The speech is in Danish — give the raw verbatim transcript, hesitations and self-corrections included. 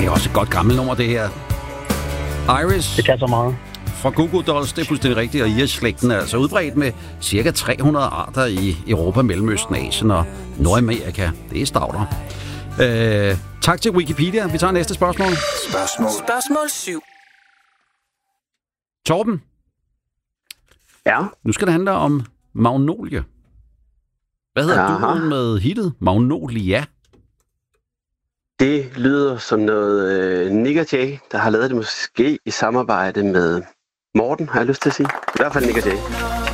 Det er også et godt gammelt nummer, det her. Iris. Det kan så meget. Fra Goo Goo Dolls, det er fuldstændig rigtigt, og Iris-slægten er altså udbredt med cirka tre hundrede arter i Europa, Mellemøsten, Asien og Nordamerika. Det er stauder. Øh, tak til Wikipedia. Vi tager næste spørgsmål. Spørgsmål. Spørgsmål syv. Torben. Ja. Nu skal det handle om Magnolie. Hvad hedder duoen med hittet Magnolia? Det lyder som noget øh, Nick og Jay, der har lavet det måske i samarbejde med Morten, har jeg lyst til at sige. I hvert fald Nick og Jay.